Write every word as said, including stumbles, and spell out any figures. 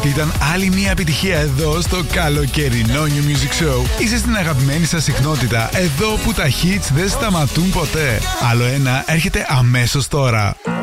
Αυτή ήταν άλλη μια επιτυχία εδώ στο καλοκαιρινό New Music Show. Είσαι στην αγαπημένη σας συχνότητα, εδώ που τα hits δεν σταματούν ποτέ. Άλλο ένα έρχεται αμέσως τώρα.